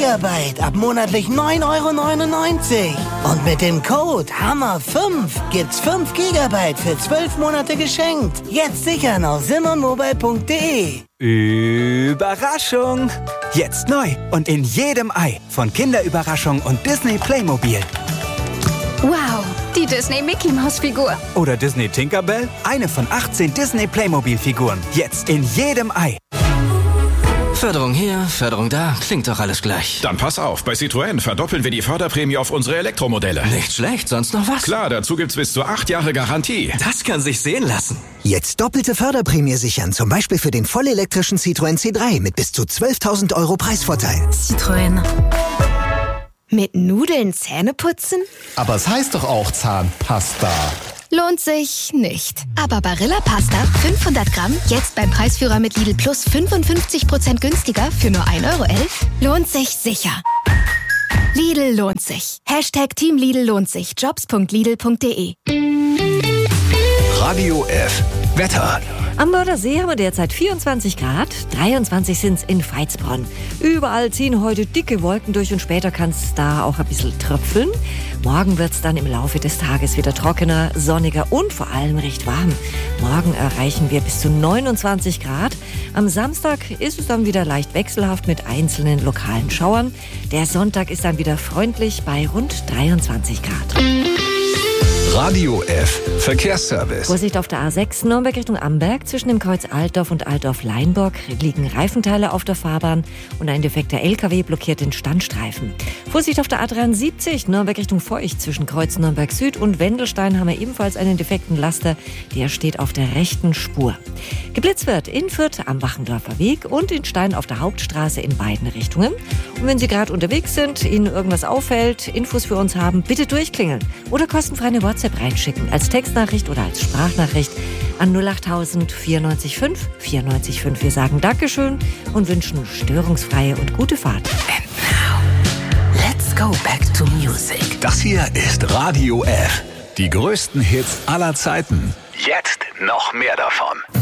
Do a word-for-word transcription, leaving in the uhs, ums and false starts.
Gigabyte ab monatlich neun Euro neunundneunzig. Und mit dem Code Hammer fünf gibt's fünf Gigabyte für zwölf Monate geschenkt. Jetzt sichern auf simon-mobile punkt de. Überraschung! Jetzt neu und in jedem Ei von Kinderüberraschung und Disney Playmobil. Wow, die Disney Mickey Maus Figur. Oder Disney Tinkerbell, eine von achtzehn Disney Playmobil Figuren. Jetzt in jedem Ei. Förderung hier, Förderung da, klingt doch alles gleich. Dann pass auf, bei Citroën verdoppeln wir die Förderprämie auf unsere Elektromodelle. Nicht schlecht, sonst noch was? Klar, dazu gibt's bis zu acht Jahre Garantie. Das kann sich sehen lassen. Jetzt doppelte Förderprämie sichern, zum Beispiel für den vollelektrischen Citroën C drei mit bis zu zwölftausend Euro Preisvorteil. Citroën. Mit Nudeln Zähne putzen? Aber es heißt doch auch Zahnpasta. Lohnt sich nicht. Aber Barilla Pasta fünfhundert Gramm, jetzt beim Preisführer mit Lidl Plus fünfundfünfzig Prozent günstiger für nur ein Euro elf, lohnt sich sicher. Lidl lohnt sich. Hashtag Team Lidl lohnt sich. jobs punkt lidl punkt de. Radio F. Wetter. Am Nordersee haben wir derzeit vierundzwanzig Grad, dreiundzwanzig sind es in Veitsbronn. Überall ziehen heute dicke Wolken durch und später kann es da auch ein bisschen tröpfeln. Morgen wird es dann im Laufe des Tages wieder trockener, sonniger und vor allem recht warm. Morgen erreichen wir bis zu neunundzwanzig Grad. Am Samstag ist es dann wieder leicht wechselhaft mit einzelnen lokalen Schauern. Der Sonntag ist dann wieder freundlich bei rund dreiundzwanzig Grad. Radio F. Verkehrsservice. Vorsicht auf der A sechs Nürnberg Richtung Amberg. Zwischen dem Kreuz Altdorf und Altdorf-Leinburg liegen Reifenteile auf der Fahrbahn und ein defekter L K W blockiert den Standstreifen. Vorsicht auf der A dreiundsiebzig Nürnberg Richtung Feucht. Zwischen Kreuz Nürnberg Süd und Wendelstein haben wir ebenfalls einen defekten Laster. Der steht auf der rechten Spur. Geblitzt wird in Fürth am Wachendorfer Weg und in Stein auf der Hauptstraße in beiden Richtungen. Und wenn Sie gerade unterwegs sind, Ihnen irgendwas auffällt, Infos für uns haben, bitte durchklingeln oder kostenfrei eine WhatsApp reinschicken, als Textnachricht oder als Sprachnachricht an null achttausend vierundneunzig fünf vierundneunzig fünf. Wir sagen Dankeschön und wünschen störungsfreie und gute Fahrt. And now, let's go back to music. Das hier ist Radio F. Die größten Hits aller Zeiten. Jetzt noch mehr davon.